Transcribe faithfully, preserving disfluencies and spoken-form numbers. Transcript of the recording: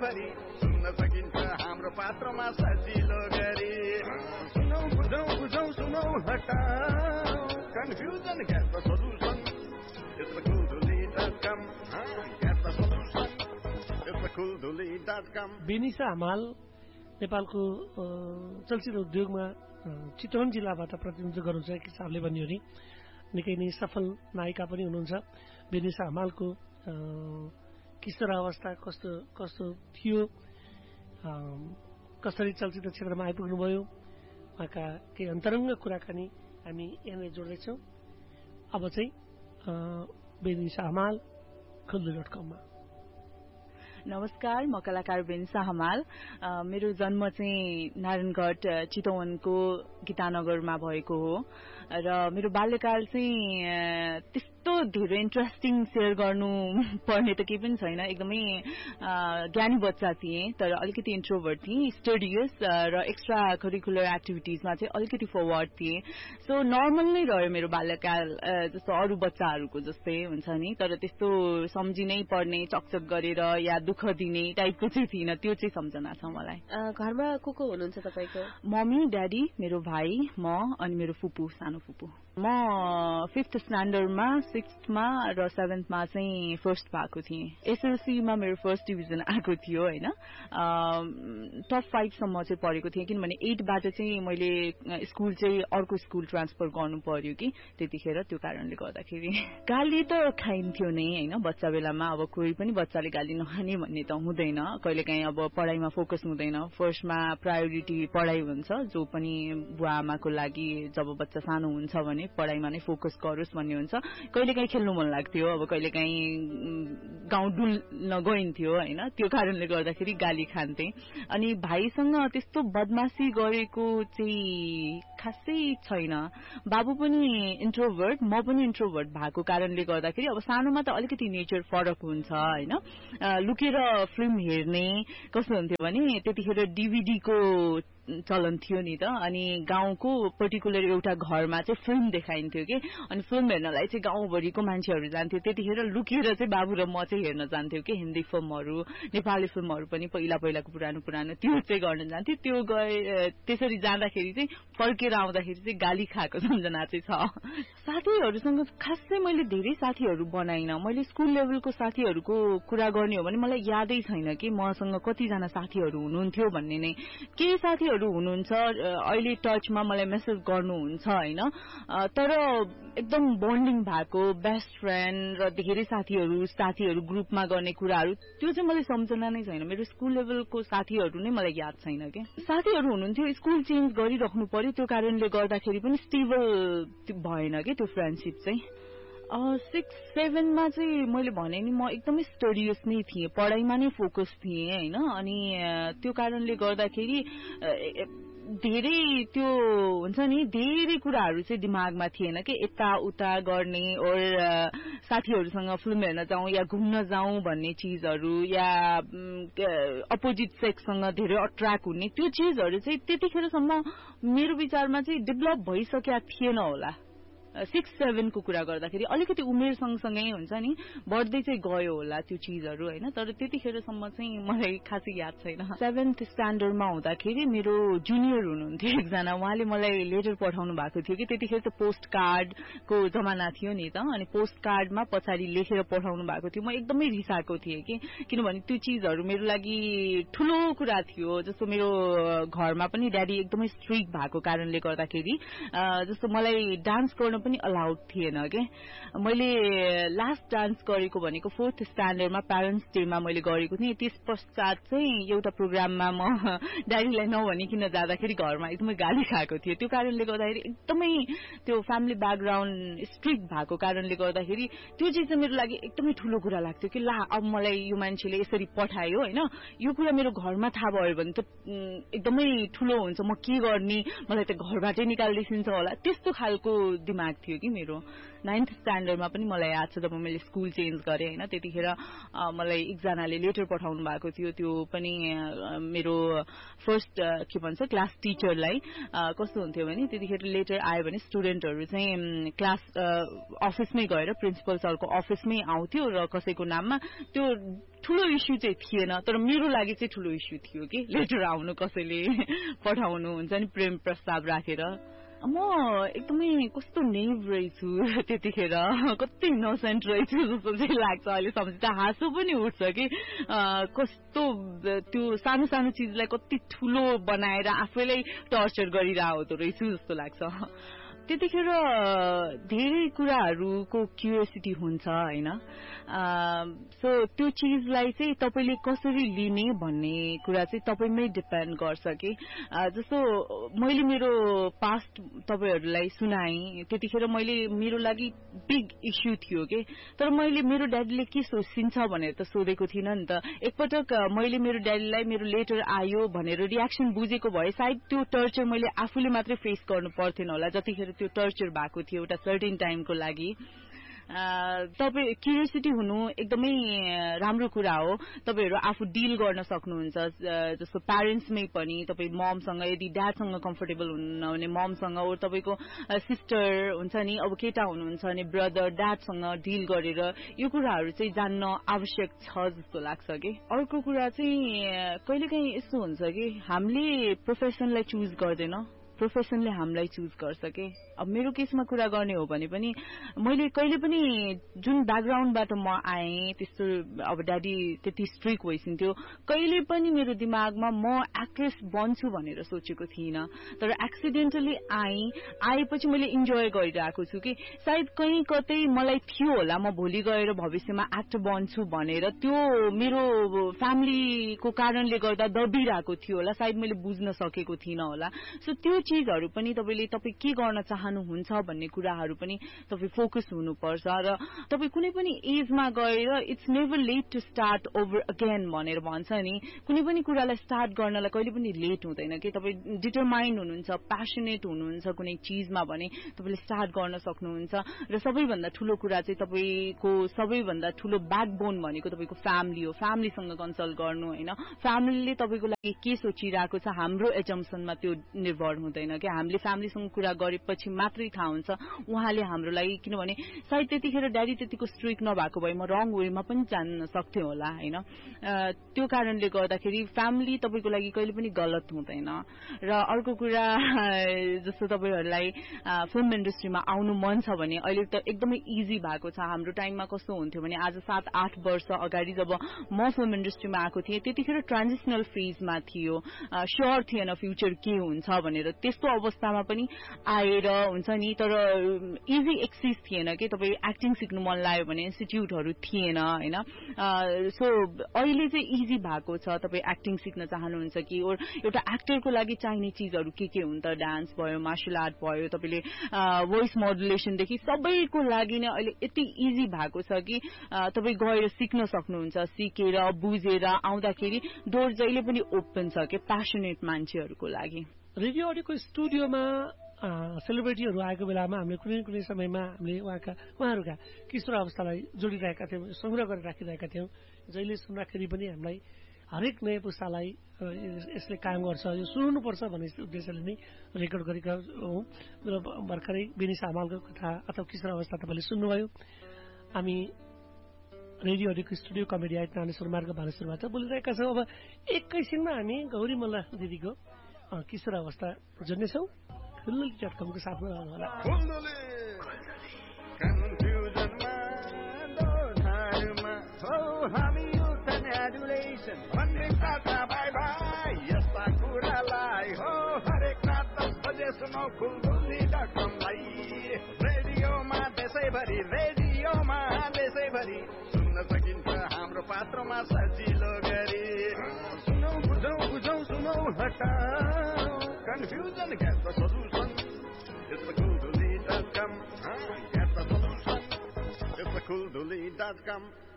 भरि सुन्न सकिन्छ हाम्रो पात्रमा सजिलो गरी सुनौ बुझौ बुझौ सुनौ हटाऊ confusion get the solution it's the cool duli dot com get the solution it's the cool duli dot com Benisa Hamal नेपालको चलचित्र उद्योगमा चितवन जिल्लाबाट प्रतिनिधित्व गर्नुहुन्छ एक हिसाबले भन्यो भने निकै नै सफल नायिका पनि हुनुहुन्छ बेनिसा हमालको किशोर अवस्था कस्तो कस्तो थियो कसरी चलचित्र क्षेत्रमा आइपुग्नुभयो उहाँका केही अन्तरङ्ग कुराकानी हामी यहाँनिर जोड्दैछौँ अब चाहिँ बेनिसा हमाल खुल्दु डट कममा नमस्कार म कलाकार बेनिसा हमाल मेरो जन्म चाहिँ नारायणगढ चितवनको गीतानगरमा भएको हो र मेरो बाल्यकाल चाहिँ त्यस्तो धेरै इन्ट्रेस्टिङ शेयर गर्नु पर्ने त केही पनि छैन एकदमै ज्ञानी बच्चा थिएँ तर अलिकति इन्ट्रोभर्ट थिएँ स्टडियस र एक्स्ट्रा करिकुलर एक्टिभिटिजमा चाहिँ अलिकति फरवर्ड थिएँ सो नर्मल नै रह्यो मेरो बाल्यकाल जस्तो अरू बच्चाहरूको जस्तै हुन्छ नि तर त्यस्तो सम्झिनै पर्ने चकचक गरेर या दुःख दिने टाइपको चाहिँ थिएन त्यो चाहिँ सम्झना छ मलाई घरमा को को हुनुहुन्छ तपाईको मम्मी ड्याडी मेरो भाइ म अनि मेरो फुपू सानो फुपू म फिफ्थ स्ट्यान्डर्डमा सिक्स्थमा र सेभेन्थमा चाहिँ फर्स्ट भएको थिएँ एसएलसीमा मेरो फर्स्ट डिभिजन आएको थियो होइन टप फाइभसम्म चाहिँ पढेको थिएँ किनभने एटबाट चाहिँ मैले स्कुल चाहिँ अर्को स्कुल ट्रान्सफर गर्नु पर्यो कि त्यतिखेर त्यो कारणले गर्दाखेरि गाली त खाइन्थ्यो नै होइन बच्चा बेलामा अब कोही पनि बच्चाले गाली नखाने भन्ने त हुँदैन कहिलेकाहीँ अब पढाइमा फोकस हुँदैन फर्स्टमा प्रायोरिटी पढाइ हुन्छ जो पनि बुवा आमाको लागि जब बच्चा सानो हुन्छ भने पढाइमा नै फोकस गरोस् भन्ने हुन्छ कहिलेकाहीँ खेल्नु मन लाग्थ्यो अब कहिलेकाहीँ गाउँ डुल्न गइन्थ्यो होइन त्यो कारणले गर्दाखेरि गाली खान्थे अनि भाइसँग त्यस्तो बदमासी गरेको चाहिँ खासै छैन बाबु पनि इन्ट्रोभर्ट म पनि इन्ट्रोभर्ट भएको कारणले गर्दाखेरि अब सानोमा त अलिकति नेचर फरक हुन्छ होइन लुकेर फिल्म हेर्ने कस्तो हुन्थ्यो भने त्यतिखेर डीभीडीको चलन थियो नि त अनि गाउँको पर्टिकुलर एउटा घरमा चाहिँ फिल्म देखाइन्थ्यो कि अनि फिल्म हेर्नलाई चाहिँ गाउँभरिको मान्छेहरू जान्थ्यो त्यतिखेर लुकेर चाहिँ बाबु र म चाहिँ हेर्न जान्थ्यो कि हिन्दी फिल्महरू नेपाली फिल्महरू पनि पहिला पहिलाको पुरानो पुरानो त्यो चाहिँ गर्न जान्थ्यो त्यो गए त्यसरी जाँदाखेरि चाहिँ फर्केर आउँदाखेरि चाहिँ गाली खाएको सम्झना चाहिँ छ साथीहरूसँग खासै मैले धेरै साथीहरू बनाइन मैले स्कुल लेभलको साथीहरूको कुरा गर्ने हो भने मलाई यादै छैन कि मसँग कतिजना साथीहरू हुनुहुन्थ्यो भन्ने नै केही साथी हुनुहुन्छ अहिले टचमा मलाई मेसेज गर्नुहुन्छ होइन तर एकदम बन्डिङ भएको बेस्ट फ्रेन्ड र धेरै साथीहरू साथीहरू ग्रुपमा गर्ने कुराहरू त्यो चाहिँ मलाई सम्झना नै छैन मेरो स्कुल लेभलको साथीहरू नै मलाई याद छैन कि साथीहरू हुनुहुन्थ्यो स्कुल चेन्ज गरिराख्नु पर्यो त्यो कारणले गर्दाखेरि पनि स्टेबल भएन कि त्यो फ्रेन्डसिप चाहिँ सिक्स सेभेनमा चाहिँ मैले भने नि म एकदमै स्टडियस नै थिएँ पढाइमा नै फोकस थिएँ होइन अनि त्यो कारणले गर्दाखेरि धेरै त्यो हुन्छ नि धेरै कुराहरू चाहिँ दिमागमा थिएन कि यता उता गर्ने ओर साथीहरूसँग फिल्म हेर्न जाउँ या घुम्न जाउँ भन्ने चिजहरू या अपोजिट सेक्ससँग धेरै अट्र्याक्ट हुने त्यो चिजहरू चाहिँ त्यतिखेरसम्म मेरो विचारमा चाहिँ डेभलप भइसकेका थिएन होला सिक्स सेभेनको कुरा गर्दाखेरि अलिकति उमेर सँगसँगै हुन्छ नि बढ्दै चाहिँ गयो होला त्यो चिजहरू होइन तर त्यतिखेरसम्म चाहिँ मलाई खासै याद छैन सेभेन्थ स्ट्यान्डर्डमा हुँदाखेरि मेरो जुनियर हुनुहुन्थ्यो एकजना उहाँले मलाई लेटर पठाउनु भएको थियो कि त्यतिखेर त पोस्ट कार्डको जमाना थियो नि त अनि पोस्ट कार्डमा पछाडि लेखेर पठाउनु भएको थियो म एकदमै रिसाएको थिएँ कि किनभने त्यो चिजहरू मेरो लागि ठुलो कुरा थियो जस्तो मेरो घरमा पनि ड्याडी एकदमै स्ट्रिक्ट भएको कारणले गर्दाखेरि जस्तो मलाई डान्स गर्न पनि अलाउड थिएन के मैले लास्ट डान्स गरेको भनेको फोर्थ स्ट्यान्डर्डमा प्यारेन्ट्स डेमा मैले गरेको थिएँ त्यस पश्चात चाहिँ एउटा प्रोग्राममा म ड्याडीलाई नभनिकन जाँदाखेरि घरमा एकदमै गाली खाएको थिएँ त्यो कारणले गर्दाखेरि एकदमै त्यो फ्यामिली ब्याकग्राउन्ड स्ट्रिक्ट भएको कारणले गर्दाखेरि त्यो चिज चाहिँ मेरो लागि एकदमै ठुलो कुरा लाग्थ्यो कि ला अब मलाई यो मान्छेले यसरी पठायो होइन यो कुरा मेरो घरमा थाहा भयो भने त एकदमै ठुलो हुन्छ म के गर्ने मलाई त घरबाटै निकाल्दैछिन्छ होला त्यस्तो खालको दिमाग दिमाग थियो कि मेरो नाइन्थ स्ट्यान्डर्डमा पनि मलाई याद छ जब मैले स्कुल चेन्ज गरेँ होइन त्यतिखेर मलाई एकजनाले लेटर पठाउनु भएको थियो त्यो पनि मेरो फर्स्ट के भन्छ क्लास टिचरलाई कस्तो हुन्थ्यो भने त्यतिखेर लेटर आयो भने स्टुडेन्टहरू चाहिँ क्लास अफिसमै गएर प्रिन्सिपल सरको अफिसमै आउँथ्यो र कसैको नाममा त्यो ठुलो इस्यु चाहिँ थिएन तर मेरो लागि चाहिँ ठुलो इस्यु थियो कि लेटर आउनु कसैले पठाउनु हुन्छ नि प्रेम प्रस्ताव राखेर म एकदमै कस्तो नेभ रहेछु त्यतिखेर कति इनोसेन्ट रहेछु जस्तो चाहिँ लाग्छ अहिले सम्झिँदा हाँसो पनि उठ्छ कि कस्तो त्यो सानो सानो चिजलाई कति ठुलो बनाएर आफैलाई टर्चर गरिरहेको हुँदो रहेछु जस्तो लाग्छ त्यतिखेर धेरै कुराहरूको क्युरियोसिटी हुन्छ होइन सो त्यो चिजलाई चाहिँ तपाईँले कसरी लिने भन्ने कुरा चाहिँ तपाईँमै डिपेन्ड गर्छ कि जस्तो मैले मेरो पास्ट तपाईँहरूलाई सुनाएँ त्यतिखेर मैले मेरो लागि बिग इस्यु थियो कि तर मैले मेरो ड्याडीले के सोचिन्छ भनेर त सोधेको थिइनँ नि त एकपटक मैले मेरो ड्याडीलाई मेरो लेटर आयो भनेर रियाक्सन बुझेको भए सायद त्यो टर्चर मैले आफूले मात्रै फेस गर्नु पर्थेन होला जतिखेर त्यो टर्चर भएको थियो एउटा सर्टेन टाइमको लागि तपाईँ क्युरियोसिटी हुनु एकदमै राम्रो कुरा हो तपाईँहरू आफू डिल गर्न सक्नुहुन्छ जस्तो प्यारेन्ट्समै पनि तपाईँ ममसँग यदि ड्याडसँग कम्फर्टेबल हुनुहुन्न भने ममसँग ओ तपाईँको सिस्टर हुन्छ नि अब केटा हुनुहुन्छ भने ब्रदर ड्याडसँग डिल गरेर यो कुराहरू चाहिँ जान्न आवश्यक छ जस्तो लाग्छ कि अर्को कुरा चाहिँ कहिलेकाहीँ यस्तो हुन्छ कि हामीले प्रोफेसनलाई चुज गर्दैन प्रोफेसनले हामीलाई चुज गर्छ कि अब मेरो केसमा कुरा गर्ने हो भने पनि मैले कहिले पनि जुन ब्याकग्राउन्डबाट म आएँ त्यस्तो अब ड्याडी त्यति स्ट्रिक्ट भइसिन्थ्यो कहिले पनि मेरो दिमागमा म एक्ट्रेस बन्छु भनेर सोचेको थिइनँ तर एक्सिडेन्टली आएँ आएपछि मैले इन्जोय गरिरहेको छु कि सायद कहीँ कतै मलाई थियो होला म भोलि गएर भविष्यमा एक्टर बन्छु भनेर त्यो मेरो फ्यामिलीको कारणले गर्दा दबिरहेको थियो होला सायद मैले बुझ्न सकेको थिइनँ होला सो त्यो चिजहरू पनि तपाईँले तपाईँ के गर्न चाहनुहुन्छ भन्ने कुराहरू पनि तपाईँ फोकस हुनुपर्छ र तपाईँ कुनै पनि एजमा गएर it's never late to start over again भनेर भन्छ नि कुनै पनि कुरालाई स्टार्ट गर्नलाई कहिले पनि लेट हुँदैन कि तपाईँ डिटरमाइन्ड हुनुहुन्छ प्यासनेट हुनुहुन्छ कुनै चिजमा भने तपाईँले स्टार्ट गर्न सक्नुहुन्छ र सबैभन्दा ठुलो कुरा चाहिँ तपाईँको सबैभन्दा ठुलो ब्याकबोन भनेको तपाईँको फ्यामिली हो फ्यामिलीसँग कन्सल्ट गर्नु होइन फ्यामिलीले तपाईँको लागि के सोचिरहेको छ हाम्रो एजम्सनमा त्यो निर्भर हुँदैन कि हामीले फ्यामिलीसँग कुरा गरेपछि मात्रै थाहा हुन्छ उहाँले हाम्रो लागि किनभने सायद त्यतिखेर ड्याडी त्यतिको स्ट्रिक्ट नभएको भए म रङ वेमा पनि जान्न सक्थेँ होला होइन त्यो कारणले गर्दाखेरि फ्यामिली तपाईँको लागि कहिले पनि गलत हुँदैन र अर्को कुरा जस्तो तपाईँहरूलाई फिल्म इन्डस्ट्रीमा आउनु मन छ भने अहिले त एकदमै इजी भएको छ हाम्रो टाइममा कस्तो हुन्थ्यो भने आज सात आठ वर्ष अगाडि जब म फिल्म इन्डस्ट्रीमा आएको थिएँ त्यतिखेर ट्रान्जिसनल फेजमा थियो स्योर थिएन फ्युचर के हुन्छ भनेर त्यस्तो अवस्थामा पनि आएर हुन्छ नि तर इजी एक्सेस थिएन कि तपाईँ एक्टिङ सिक्नु मन लाग्यो भने इन्स्टिट्युटहरू थिएन होइन सो अहिले चाहिँ इजी भएको छ तपाईँ एक्टिङ सिक्न चाहनुहुन्छ कि एउटा एक्टरको लागि चाहिने चिजहरू के के हुन्छ डान्स भयो मार्शल आर्ट भयो तपाईँले भोइस मोडुलेसनदेखि सबैको लागि नै अहिले यति इजी भएको छ कि तपाईँ गएर सिक्न सक्नुहुन्छ सिकेर बुझेर आउँदाखेरि डोर जहिले पनि ओपन छ कि प्यासनेट मान्छेहरूको लागि रेडियो अडियोको स्टुडियोमा सेलिब्रिटीहरू आएको बेलामा हामीले कुनै कुनै समयमा हामीले उहाँका उहाँहरूका किशोर अवस्थालाई जोडिरहेका थियौँ संग्रह गरेर राखिरहेका थियौँ जहिले सुन्दाखेरि पनि हामीलाई हरेक नयाँ पुस्तालाई यसले काम गर्छ यो सुन्नुपर्छ भन्ने उद्देश्यले नै रेकर्ड गरेका हौँ र भर्खरै बेनिसा हमालको कथा अथवा किशोर अवस्था तपाईँले सुन्नुभयो हामी रेडियो अडियोको स्टुडियो कमेडी आइट नानेश्वर मार्ग भानेश्वरबाट बोलिरहेका छौँ अब एकैछिनमा हामी गौरी मल्ल दिदीको किशोर अवस्था जोड्नेछौँ खुल्ली डट कमको साथमा रहनुहोला कन्फ्युजनमा दोधारमा हो हामी युथन एडुलेसन भन्ने साथा बाई बाई यस्ता कुरालाई हो हरेक रात दस बजे सुनौ खुल्ली डट कमलाई रेडियोमा देशैभरि रेडियोमा देशैभरि सुन्न सकिन्छ हाम्रो पात्रमा सजिलो गरी सुनौ बुझौ बुझौ सुनौ हटाऊ Confusion, get the solution. It's the cool dot com. Get the solution. It's the cool dot com.